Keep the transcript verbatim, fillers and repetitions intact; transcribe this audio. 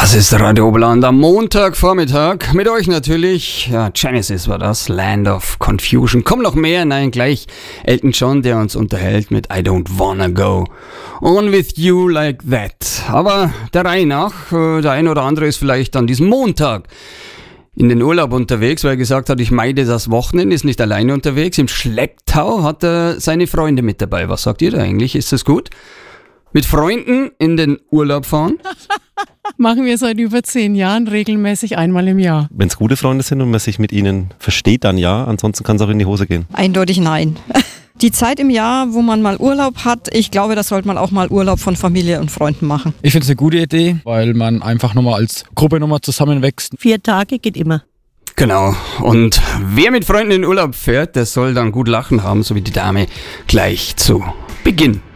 Das ist Radio Oberland am Montagvormittag. Mit euch natürlich, ja, Genesis war das, Land of Confusion. Kommen noch mehr, nein, gleich Elton John, der uns unterhält mit I Don't Wanna Go On With You Like That. Aber der Reihe nach, der ein oder andere ist vielleicht an diesem Montag in den Urlaub unterwegs, weil er gesagt hat, ich meide das Wochenende, ist nicht alleine unterwegs. Im Schlepptau hat er seine Freunde mit dabei. Was sagt ihr da eigentlich? Ist das gut? Mit Freunden in den Urlaub fahren? Machen wir seit über zehn Jahren regelmäßig einmal im Jahr. Wenn es gute Freunde sind und man sich mit ihnen versteht, dann ja. Ansonsten kann es auch in die Hose gehen. Eindeutig nein. Die Zeit im Jahr, wo man mal Urlaub hat, ich glaube, das sollte man auch mal Urlaub von Familie und Freunden machen. Ich finde es eine gute Idee, weil man einfach nochmal als Gruppe nochmal zusammenwächst. Vier Tage geht immer. Genau. Und wer mit Freunden in den Urlaub fährt, der soll dann gut Lachen haben, so wie die Dame gleich zu Beginn.